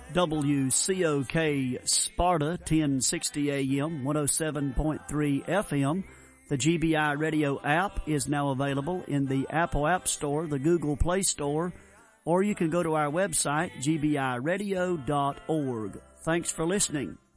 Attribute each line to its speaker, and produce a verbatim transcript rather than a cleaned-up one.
Speaker 1: W C O K Sparta, ten sixty A M, one oh seven point three F M. The G B I Radio app is now available in the Apple App Store, the Google Play Store, or you can go to our website, G B I radio dot org. Thanks for listening.